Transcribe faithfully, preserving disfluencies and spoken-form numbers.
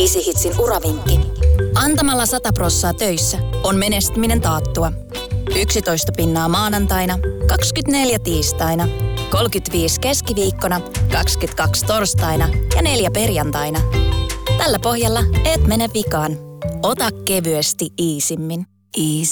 Easy Hitsin uravinkki. Antamalla sata prossaa töissä on menestyminen taattua. yksitoista pinnaa maanantaina, kaksikymmentäneljä tiistaina, kolmekymmentäviisi keskiviikkona, kaksikymmentäkaksi torstaina ja neljä perjantaina. Tällä pohjalla et mene vikaan. Ota kevyesti Easymmin. Easy.